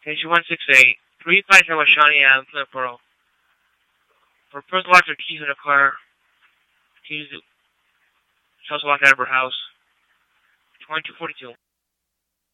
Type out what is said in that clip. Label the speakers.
Speaker 1: Station 168. 350 West Shawnee Ave, Plymouth. For first locks or keys in the car, keys also locked out of her house. 2242.